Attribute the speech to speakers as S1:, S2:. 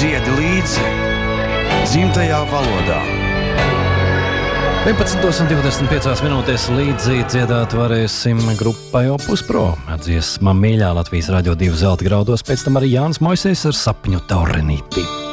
S1: dziedi līdzi dzimtajā valodā.
S2: 11:25 līdzi dziedāt varēsim grupai Opus Pro. Dziesma mīļā Latvijas Radio 2 zelta graudos, pēc tam arī Jānis Moisejs ar Sapņu Taurinīti.